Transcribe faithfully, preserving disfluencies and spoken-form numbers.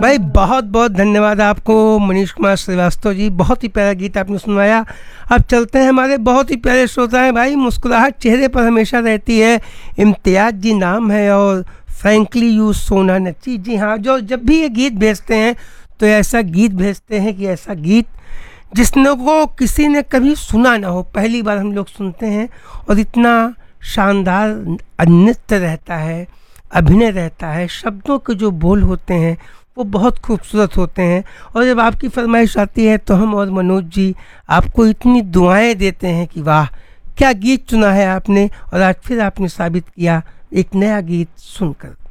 भाई बहुत बहुत धन्यवाद आपको मनीष कुमार श्रीवास्तव जी, बहुत ही प्यारा गीत आपने सुनवाया। अब चलते हैं, हमारे बहुत ही प्यारे श्रोता हैं भाई, मुस्कुराहट चेहरे पर हमेशा रहती है, इम्तियाज जी नाम है और फ्रैंकली यू सोना नची। जी हाँ, जो जब भी ये गीत भेजते हैं तो ऐसा गीत भेजते हैं कि ऐसा गीत जिसने को किसी ने कभी सुना ना हो, पहली बार हम लोग सुनते हैं, और इतना शानदार नृत्य रहता है, अभिनय रहता है, शब्दों के जो बोल होते हैं वो बहुत खूबसूरत होते हैं। और जब आपकी फरमाइश आती है तो हम और मनोज जी आपको इतनी दुआएं देते हैं कि वाह क्या गीत चुना है आपने, और आज फिर आपने साबित किया एक नया गीत सुनकर।